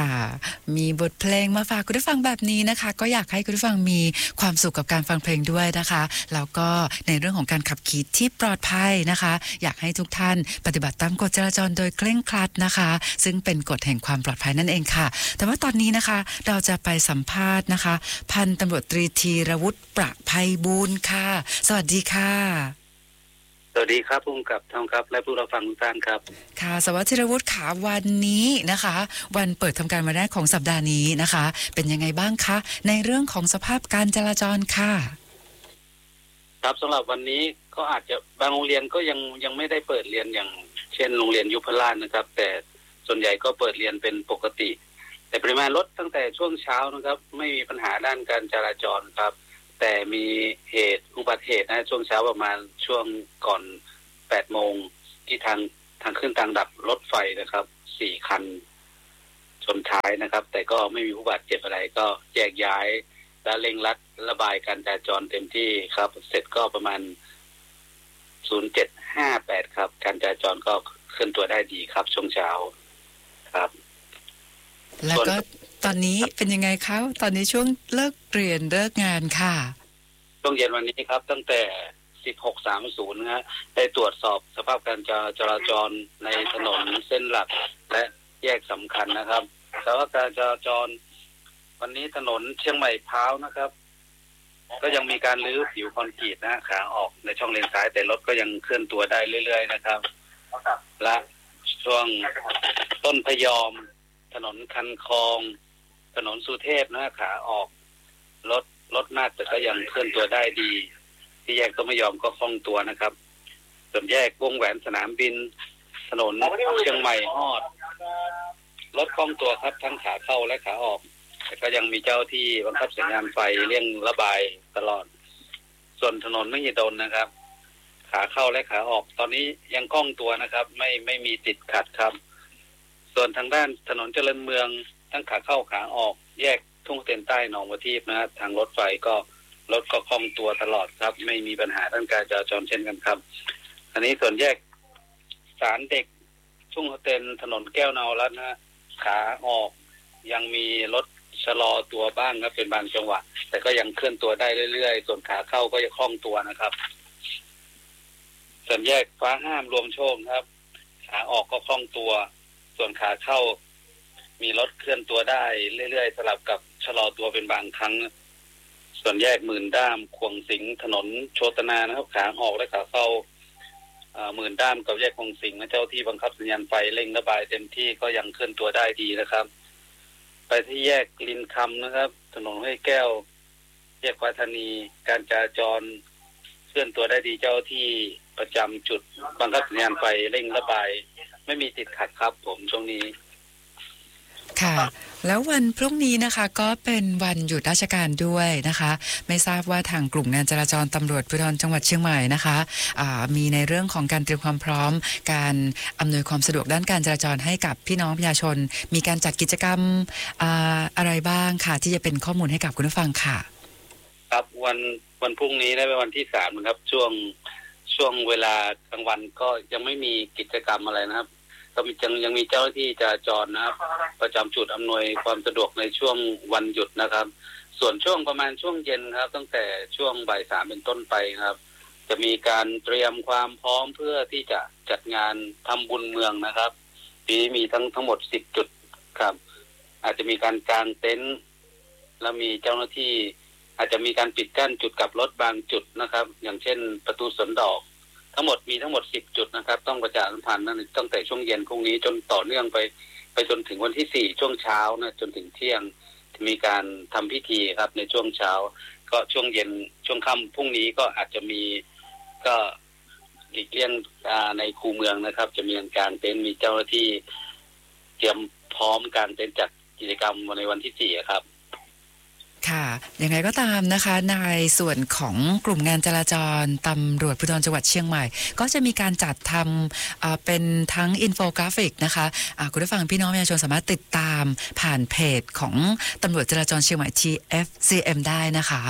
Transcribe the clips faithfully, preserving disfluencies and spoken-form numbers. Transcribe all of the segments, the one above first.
ค่ะมีบทเพลงมาฝากคุณผู้ฟังแบบนี้นะคะก็อยากให้คุณผู้ฟังมีความสุขกับการฟังเพลงด้วยนะคะแล้วก็ในเรื่องของการขับขี่ที่ปลอดภัยนะคะอยากให้ทุกท่านปฏิบัติตามกฎจราจรโดยเคร่งครัดนะคะซึ่งเป็นกฎแห่งความปลอดภัยนั่นเองค่ะแต่ว่าตอนนี้นะคะเราจะไปสัมภาษณ์นะคะพันตำรวจตรีธีรวุฒิประไพบูลย์ค่ะสวัสดีค่ะสวัสดีครับผู้กำกับทองครับและผู้รับฟังทุกท่านครับค่ะสวัสดิ์ธีรวุฒิขาวันนี้นะคะวันเปิดทำการวันแรกของสัปดาห์นี้นะคะเป็นยังไงบ้างคะในเรื่องของสภาพการจราจรค่ะครับสำหรับวันนี้ก็อาจจะบางโรงเรียนก็ยังยังไม่ได้เปิดเรียนอย่างเช่นโรงเรียนยุพราชนะครับแต่ส่วนใหญ่ก็เปิดเรียนเป็นปกติแต่ปริมาณรถตั้งแต่ช่วงเช้านะครับไม่มีปัญหาด้านการจราจรครับแต่มีเหตุอุบัติเหตุนะช่วงเช้าประมาณช่วงก่อนแปดโมงที่ทางทางขึ้นทางดับรถไฟนะครับสี่คันชนท้ายนะครับแต่ก็ไม่มีผู้บาดเจ็บอะไรก็แยกย้ายและเร่งรัดระบายการจราจรเต็มที่ครับเสร็จก็ประมาณศูนย์เจ็ดห้าแปดครับการจราจรก็เคลื่อนตัวได้ดีครับช่วงเช้าครับแล้วก็ตอนนี้เป็นยังไงคะตอนนี้ช่วงเลิกเรียนเลิกงานค่ะช่วงเย็นวันนี้ครับตั้งแต่ สิบหกสามสิบ นะฮะได้ตรวจสอบสภาพการจราจรในถนนเส้นหลักและแยกสำคัญนะครับสภาพการจราจรวันนี้ถนนเชียงใหม่พร้าวนะครับก็ยังมีการรื้อผิวคอนกรีตนะขาออกในช่องเลนซ้ายแต่รถก็ยังเคลื่อนตัวได้เรื่อยๆนะครับและช่วงต้นพยอมถนนคันคลองถนนสุเทพนะขาออกรถรถมากแต่ก็ยังเคลื่อนตัวได้ดีที่แยกต้นพยอมก็คล่องตัวนะครับส่วนแยกวงแหวนสนามบินถนนเชียงใหม่ฮอดรถคล่องตัวครับทั้งขาเข้าและขาออกแต่ก็ยังมีเจ้าที่บังคับสัญญาณไฟเร่งระบายตลอดส่วนถนนมหิดลนะครับขาเข้าและขาออกตอนนี้ยังคล่องตัวนะครับไม่ไม่มีติดขัดครับส่วนทางด้านถนนเจริญเมืองทั้งขาเข้าขาออกแยกทุ่งเต็นใต้หนองวัวทิพย์นะทางรถไฟก็รถก็คล่องตัวตลอดครับไม่มีปัญหาด้านการจราจรเช่นกันครับอันนี้ส่วนแยกศาลเด็กทุ่งเต็นถนนแก้วนารัตน์นะขาออกยังมีรถชะลอตัวบ้างครับเป็นบางจังหวะแต่ก็ยังเคลื่อนตัวได้เรื่อยๆส่วนขาเข้าก็ยังคล่องตัวนะครับส่วนแยกฟ้าห้ามรวมโชคครับขาออกก็คล่องตัวส่วนขาเข้ามีรถเคลื่อนตัวได้เรื่อยๆสลับกับชะลอตัวเป็นบางครั้งส่วนแยกหมื่นด้ามขวงสิงถนนโชตนานะครับขาออกและขาเข้าหมื่นด้ามกับแยกขวงสิงเจ้าที่บังคับสัญญาณไฟเร่งระบายเต็มที่ก็ยังเคลื่อนตัวได้ดีนะครับไปที่แยกลินคำนะครับถนนห้วยแก้วแยกวัฒนีการจราจรเคลื่อนตัวได้ดีเจ้าที่ประจำจุดบังคับสัญญาณไฟเร่งระบายไม่มีติดขัดครับผมช่วงนี้ค่ะแล้ววันพรุ่งนี้นะคะก็เป็นวันหยุดราชการด้วยนะคะไม่ทราบว่าทางกลุ่มงานจราจรตำรวจภูธรจังหวัดเชียงใหม่นะคะมีในเรื่องของการเตรียมความพร้อมการอำนวยความสะดวกด้านการจราจรให้กับพี่น้องประชาชนมีการจัดกิจกรรม อ, อะไรบ้างค่ะที่จะเป็นข้อมูลให้กับคุณผู้ฟังค่ะครับวันวันพรุ่งนี้ได้เป็นวันที่สามนะครับช่วงช่วงเวลากลางวันก็ยังไม่มีกิจกรรมอะไรนะครับก็มียังยังมีเจ้าหน้าที่จราจรนะครับประจำจุดอำนวยความสะดวกในช่วงวันหยุดนะครับส่วนช่วงประมาณช่วงเย็นครับตั้งแต่ช่วงบ่ายสามเป็นต้นไปครับจะมีการเตรียมความพร้อมเพื่อที่จะจัดงานทำบุญเมืองนะครับปีนี้มีทั้งทั้งหมดสิบจุดครับอาจจะมีการกางเต็นท์แล้วมีเจ้าหน้าที่อาจจะมีการปิดกั้นจุดกลับรถบางจุดนะครับอย่างเช่นประตูสวนดอกทั้งหมดมีทั้งหมดสิบจุดนะครับต้องประชาสัมพันธ์ตั้งแต่ช่วงเย็นพรุ่งนี้จนต่อเนื่องไปไปจนถึงวันที่สี่ช่วงเช้านะจนถึงเที่ยงมีการทำพิธีครับในช่วงเช้าก็ช่วงเย็นช่วงค่ำพรุ่งนี้ก็อาจจะมีก็หลีกเลี่ยงในคูเมืองนะครับจะมีการเต็นท์มีเจ้าหน้าที่เตรียมพร้อมการเต็นท์จัดกิจกรรมในวันที่สี่ครับค่ะยังไงก็ตามนะคะในส่วนของกลุ่มงานจราจรตำรวจภูธรจังหวัดเชียงใหม่ก็จะมีการจัดทำเป็นทั้งอินโฟกราฟิกนะคะคุณผู้ฟังพี่น้องประชาชนสามารถติดตามผ่านเพจของตำรวจจราจรเชียงใหม่ ที เอฟ ซี เอ็ม ได้นะคะ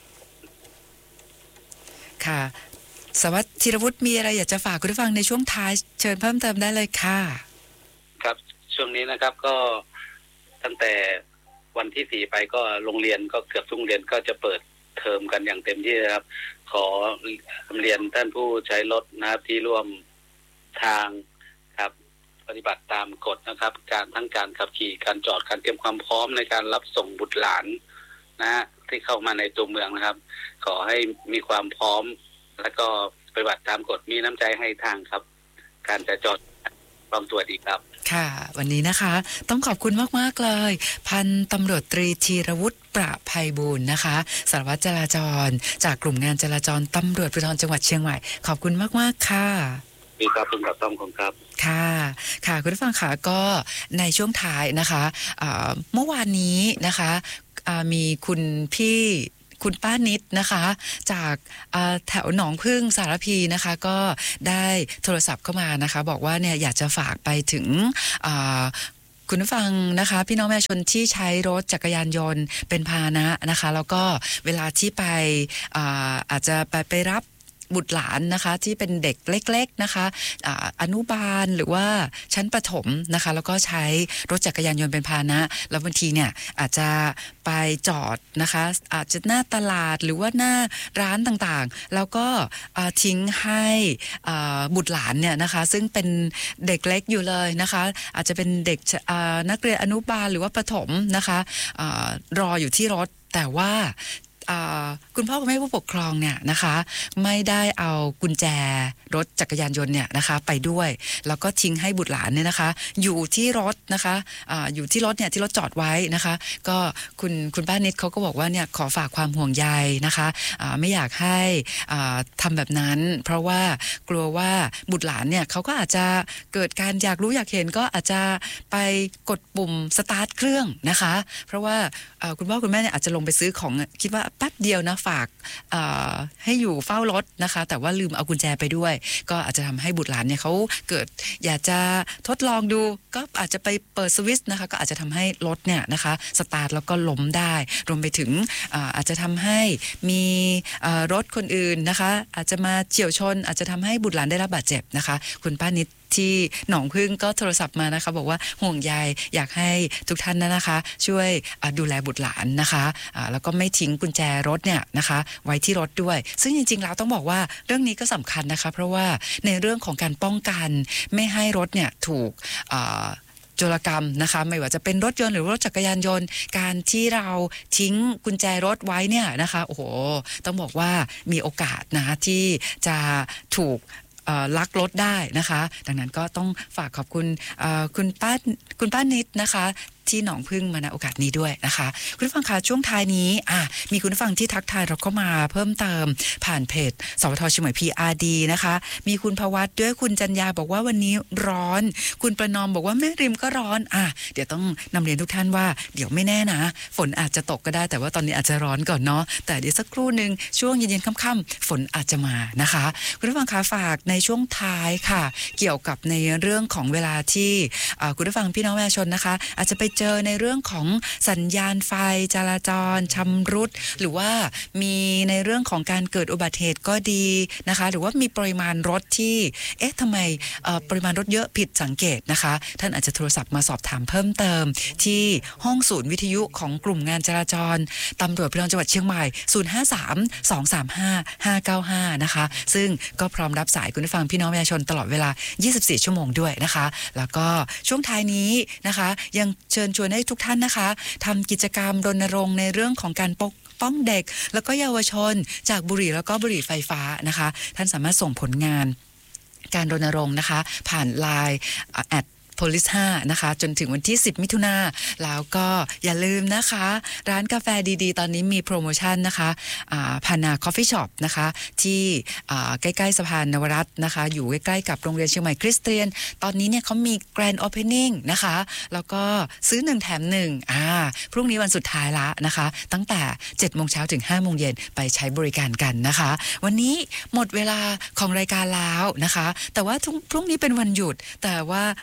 ค่ะสวัสดิ์ธีรวุฒิมีอะไรอยากจะฝากคุณผู้ฟังในช่วงท้ายเชิญเพิ่มเติมได้เลยค่ะครับช่วงนี้นะครับก็ถตั้งแต่วันที่สี่ไปก็โรงเรียนก็เกือบทุกโรงเรียนก็จะเปิดเทอมกันอย่างเต็มที่นะครับขอเรียนท่านผู้ใช้รถนะครับที่ร่วมทางครับปฏิบัติตามกฎนะครับการทั้งการขับขี่การจอดการเตรียมความพร้อมในการรับส่งบุตรหลานนะที่เข้ามาในตัวเมืองนะครับขอให้มีความพร้อมแล้วก็ปฏิบัติตามกฎมีน้ำใจให้ทางครับการจะจอดพร้อมตรวจอีกครับค่ะวันนี้นะคะต้องขอบคุณมากๆเลยพันตำรวจตรีธีรวุฒิประไพบูลย์นะคะสารวัตรจราจรจากกลุ่มงานจราจรตำรวจภูธรจังหวัดเชียงใหม่ขอบคุณมากๆค่ะดีครับคุณกับต้อมคุณครับค่ะค่ะคุณผู้ฟังค่ะก็ในช่วงท้ายนะคะเมื่อวานนี้นะคะมีคุณพี่คุณป้านิดนะคะจากแถวหนองพึ่งสารพีนะคะก็ได้โทรศัพท์เข้ามานะคะบอกว่าเนี่ยอยากจะฝากไปถึงคุณผู้ฟังนะคะพี่น้องประชาชนที่ใช้รถจักรยานยนต์เป็นพาหนะนะคะแล้วก็เวลาที่ไป อาอาจจะไปไปรับบุตรหลานนะคะที่เป็นเด็กเล็กๆนะคะอ่าอนุบาลหรือว่าชั้นประถมนะคะแล้วก็ใช้รถจักรยานยนต์เป็นพาหนะแล้วบางทีเนี่ยอาจจะไปจอดนะคะอาจจะหน้าตลาดหรือว่าหน้าร้านต่างๆแล้วก็ทิ้งให้บุตรหลานเนี่ยนะคะซึ่งเป็นเด็กเล็กอยู่เลยนะคะอาจจะเป็นเด็กนักเรียนอนุบาลหรือว่าประถมนะคะรออยู่ที่รถแต่ว่าคุณพ่อคุณแม่ผู้ปกครองเนี่ยนะคะไม่ได้เอากุญแจรถจักรยานยนต์เนี่ยนะคะไปด้วยแล้วก็ทิ้งให้บุตรหลานเนี่ยนะคะอยู่ที่รถนะคะออยู่ที่รถเนี่ยที่รถจอดไว้นะคะก็คุณคุณป้านิดเขาก็บอกว่าเนี่ยขอฝากความห่วงใยนะคะไม่อยากให้ทำแบบนั้นเพราะว่ากลัวว่าบุตรหลานเนี่ยเขาก็อาจจะเกิดการอยากรู้อยากเห็นก็อาจจะไปกดปุ่มสตาร์ทเครื่องนะคะเพราะว่าคุณพ่อคุณแม่เนี่ยอาจจะลงไปซื้อของคิดว่าแป๊บเดียวนะฝากให้อยู่เฝ้ารถนะคะแต่ว่าลืมเอากุญแจไปด้วยก็อาจจะทำให้บุตรหลานเนี่ยเขาเกิดอยากจะทดลองดูก็อาจจะไปเปิดสวิตช์นะคะก็อาจจะทำให้รถเนี่ยนะคะสตาร์ทแล้วก็ล้มได้รวมไปถึงอาจจะทำให้มีรถคนอื่นนะคะอาจจะมาเฉี่ยวชนอาจจะทำให้บุตรหลานได้รับบาดเจ็บนะคะคุณป้านิดที่หนองพึ่งก็โทรศัพท์มานะคะบอกว่าห่วงใยอยากให้ทุกท่านนะคะช่วยดูแลบุตรหลานนะคะแล้วก็ไม่ทิ้งกุญแจรถเนี่ยนะคะไว้ที่รถด้วยซึ่งจริงๆแล้วต้องบอกว่าเรื่องนี้ก็สำคัญนะคะเพราะว่าในเรื่องของการป้องกันไม่ให้รถเนี่ยถูกโจรกรรมนะคะไม่ว่าจะเป็นรถยนต์หรือรถจักรยานยนต์การที่เราทิ้งกุญแจรถไว้เนี่ยนะคะโอ้โหต้องบอกว่ามีโอกาสนะที่จะถูกลักรถได้นะคะดังนั้นก็ต้องฝากขอบคุณคุณป้าคุณป้านิดนะคะที่หนองพึ่งมาในโอกาสนี้ด้วยนะคะคุณผู้ฟังคะช่วงท้ายนี้อ่ะมีคุณผู้ฟังที่ทักทายเราเข้ามาเพิ่มเติมผ่านเพจสวทเชียงใหม่ พี อาร์ ดี นะคะมีคุณภวัตด้วยคุณจันยาบอกว่าวันนี้ร้อนคุณประนอมบอกว่าแม่ริมก็ร้อนอ่ะเดี๋ยวต้องนำเรียนทุกท่านว่าเดี๋ยวไม่แน่นะฝนอาจจะตกก็ได้แต่ว่าตอนนี้อาจจะร้อนก่อนเนาะแต่เดี๋ยวสักครู่นึงช่วงเย็นๆค่ำๆฝนอาจจะมานะคะคุณผู้ฟังคะฝากในช่วงท้ายค่ะเกี่ยวกับในเรื่องของเวลาที่คุณผู้ฟังพี่น้องประชาชนนะคะอาจจะไปเจอในเรื่องของสัญญาณไฟจราจรชำรุดหรือว่ามีในเรื่องของการเกิดอุบัติเหตุก็ดีนะคะหรือว่ามีปริมาณรถที่เอ๊ะทำไมปริมาณรถเยอะผิดสังเกตนะคะท่านอาจจะโทรศัพท์มาสอบถามเพิ่มเติมที่ห้องศูนย์วิทยุของกลุ่มงานจราจรตำรวจภูธรจังหวัดเชียงใหม่ศูนย์ ห้า สาม สอง สาม ห้า ห้า เก้า ห้านะคะซึ่งก็พร้อมรับสายคุณผู้ฟังพี่น้องประชาชนตลอดเวลายี่สิบสี่ชั่วโมงด้วยนะคะแล้วก็ช่วงท้ายนี้นะคะยังเชิญชวนให้ทุกท่านนะคะทำกิจกรรมรณรงค์ในเรื่องของการปกป้องเด็กแล้วก็เยาวชนจากบุหรี่แล้วก็บุหรี่ไฟฟ้านะคะท่านสามารถส่งผลงานการรณรงค์นะคะผ่านไลน์แอดโพลิสห้านะคะจนถึงวันที่สิบมิถุนาแล้วก็อย่าลืมนะคะร้านกาแฟดีๆตอนนี้มีโปรโมชั่นนะคะพานาคอฟฟี่ช็อปนะคะที่ใกล้ๆสะพานนวรัตน์นะคะอยู่ใกล้ๆกับโรงเรียนเชียงใหม่คริสเตียนตอนนี้เนี่ยเขามีแกรนด์โอเพนนิ่งนะคะแล้วก็ซื้อหนึ่งแถมหนึ่งอ่าพรุ่งนี้วันสุดท้ายละนะคะตั้งแต่เจ็ดโมงเช้าถึงห้าโมงเย็นไปใช้บริการกันนะคะวันนี้หมดเวลาของรายการแล้วนะคะแต่ว่าพรุ่งนี้เป็นวันหยุดแต่ว่าเราก็ยัง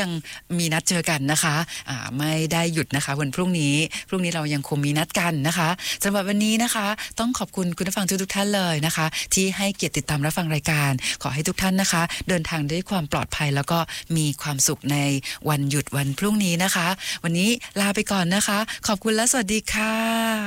ยังมีนัดเจอกันนะคะอ่าไม่ได้หยุดนะคะวันพรุ่งนี้พรุ่งนี้เรายังคงมีนัดกันนะคะสำหรับวันนี้นะคะต้องขอบคุณคุณผู้ฟังทุกๆท่านเลยนะคะที่ให้เกียรติติดตามรับฟังรายการขอให้ทุกท่านนะคะเดินทางด้วยความปลอดภัยแล้วก็มีความสุขในวันหยุดวันพรุ่งนี้นะคะวันนี้ลาไปก่อนนะคะขอบคุณและสวัสดีค่ะ